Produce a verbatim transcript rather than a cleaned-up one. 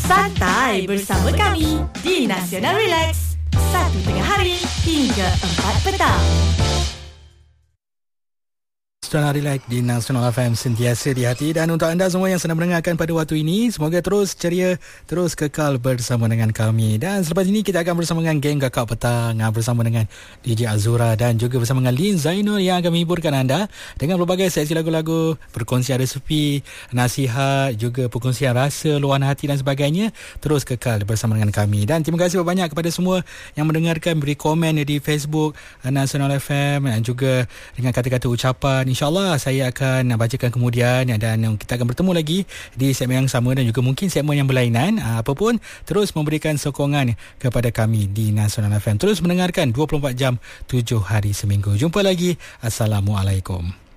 Santai bersama kami di Nasional Relax. Satu tengah hari hingga empat petang. Nasional Relax di Nasional F M, sentiasa di hati. Dan untuk anda semua yang sedang mendengarkan pada waktu ini, semoga terus ceria, terus kekal bersama dengan kami. Dan selepas ini kita akan bersama dengan geng Kakak Petang, bersama dengan D J Azura dan juga bersama dengan Lin Zainul yang akan menghiburkan anda dengan berbagai seksi lagu-lagu, perkongsian resepi, nasihat, juga perkongsian rasa, luahan hati dan sebagainya. Terus kekal bersama dengan kami. Dan terima kasih banyak kepada semua yang mendengarkan, beri komen di Facebook Nasional F M dan juga dengan kata-kata ucapan. InsyaAllah saya akan bacakan kemudian, dan kita akan bertemu lagi di segmen yang sama dan juga mungkin segmen yang berlainan. Apapun, terus memberikan sokongan kepada kami di Nasional F M. Terus mendengarkan dua puluh empat jam tujuh hari seminggu. Jumpa lagi. Assalamualaikum.